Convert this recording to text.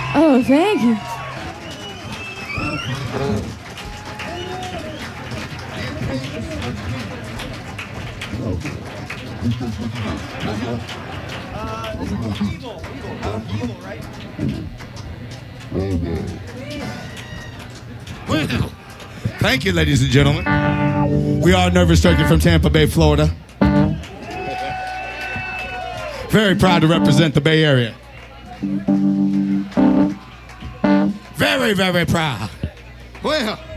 Oh, thank you. Well, thank you, ladies and gentlemen. We are Nervous Turkey from Tampa Bay, Florida. Very proud to represent the Bay Area. Very, very proud. Well,